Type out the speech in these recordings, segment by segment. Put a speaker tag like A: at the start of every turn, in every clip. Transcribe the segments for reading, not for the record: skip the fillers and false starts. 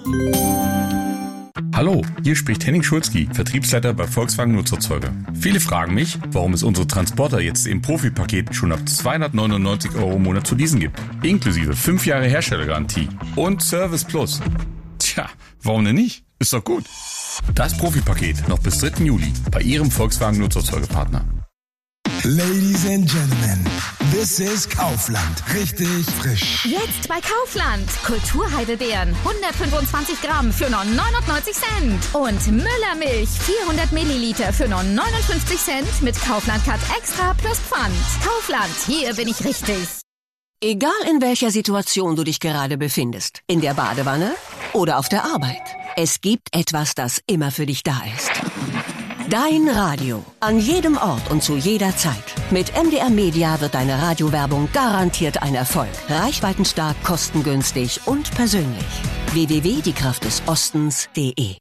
A: Hallo, hier spricht Henning Schulzki, Vertriebsleiter bei Volkswagen Nutzfahrzeuge. Viele fragen mich, warum es unsere Transporter jetzt im Profipaket schon ab 299 € im Monat zu leasen gibt. Inklusive 5 Jahre Herstellergarantie und Service Plus. Tja, warum denn nicht? Ist doch gut. Das Profipaket noch bis 3. Juli bei Ihrem Volkswagen Nutzfahrzeugepartner.
B: Ladies and Gentlemen, this is Kaufland. Richtig frisch.
C: Jetzt bei Kaufland. Kulturheidelbeeren 125 Gramm für nur 99 Cent. Und Müllermilch 400 Milliliter für nur 59 Cent mit Kaufland Cut Extra plus Pfand. Kaufland, hier bin ich richtig.
D: Egal in welcher Situation du dich gerade befindest, in der Badewanne oder auf der Arbeit, es gibt etwas, das immer für dich da ist. Dein Radio. An jedem Ort und zu jeder Zeit. Mit MDR Media wird deine Radiowerbung garantiert ein Erfolg. Reichweitenstark, kostengünstig und persönlich. www.diekraftdesostens.de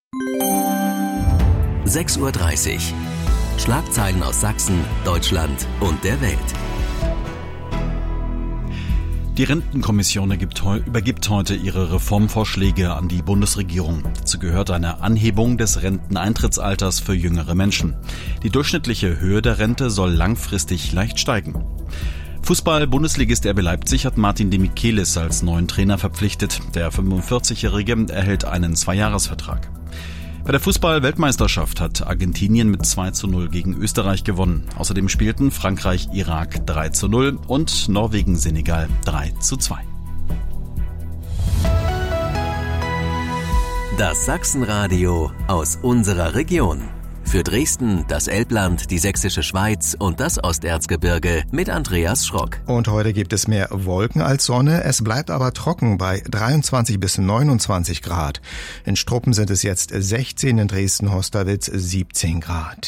E: 6:30 Uhr. Schlagzeilen aus Sachsen, Deutschland und der Welt.
F: Die Rentenkommission übergibt heute ihre Reformvorschläge an die Bundesregierung. Dazu gehört eine Anhebung des Renteneintrittsalters für jüngere Menschen. Die durchschnittliche Höhe der Rente soll langfristig leicht steigen. Fußball-Bundesligist RB Leipzig hat Martin Demichelis als neuen Trainer verpflichtet. Der 45-Jährige erhält einen 2-Jahres-Vertrag. Bei der Fußball-Weltmeisterschaft hat Argentinien mit 2:0 gegen Österreich gewonnen. Außerdem spielten Frankreich-Irak 3:0 und Norwegen-Senegal 3:2.
E: Das Sachsenradio aus unserer Region. Für Dresden, das Elbland, die Sächsische Schweiz und das Osterzgebirge mit Andreas Schrock.
G: Und heute gibt es mehr Wolken als Sonne. Es bleibt aber trocken bei 23 bis 29 Grad. In Struppen sind es jetzt 16, in Dresden-Hosterwitz 17 Grad.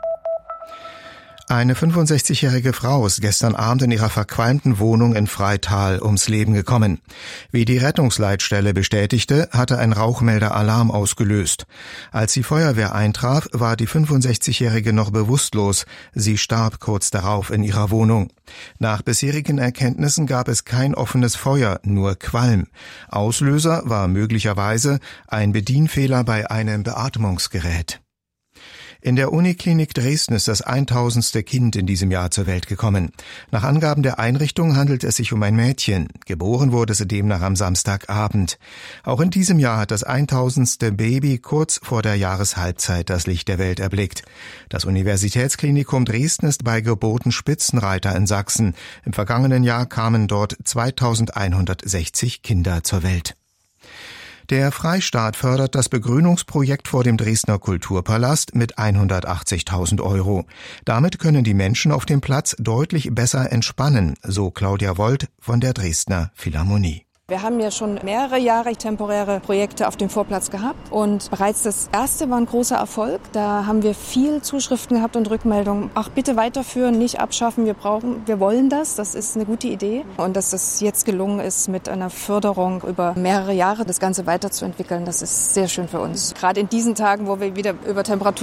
G: Eine 65-jährige Frau ist gestern Abend in ihrer verqualmten Wohnung in Freital ums Leben gekommen. Wie die Rettungsleitstelle bestätigte, hatte ein Rauchmelder Alarm ausgelöst. Als die Feuerwehr eintraf, war die 65-jährige noch bewusstlos. Sie starb kurz darauf in ihrer Wohnung. Nach bisherigen Erkenntnissen gab es kein offenes Feuer, nur Qualm. Auslöser war möglicherweise ein Bedienfehler bei einem Beatmungsgerät. In der Uniklinik Dresden ist das 1000. Kind in diesem Jahr zur Welt gekommen. Nach Angaben der Einrichtung handelt es sich um ein Mädchen. Geboren wurde sie demnach am Samstagabend. Auch in diesem Jahr hat das 1000. Baby kurz vor der Jahreshalbzeit das Licht der Welt erblickt. Das Universitätsklinikum Dresden ist bei Geburten Spitzenreiter in Sachsen. Im vergangenen Jahr kamen dort 2160 Kinder zur Welt. Der Freistaat fördert das Begrünungsprojekt vor dem Dresdner Kulturpalast mit 180.000 €. Damit können die Menschen auf dem Platz deutlich besser entspannen, so Claudia Wold von der Dresdner Philharmonie.
H: Wir haben ja schon mehrere Jahre temporäre Projekte auf dem Vorplatz gehabt und bereits das erste war ein großer Erfolg. Da haben wir viel Zuschriften gehabt und Rückmeldungen. Ach, bitte weiterführen, nicht abschaffen, wir wollen das ist eine gute Idee. Und dass das jetzt gelungen ist, mit einer Förderung über mehrere Jahre das Ganze weiterzuentwickeln, das ist sehr schön für uns. Gerade in diesen Tagen, wo wir wieder über Temperaturen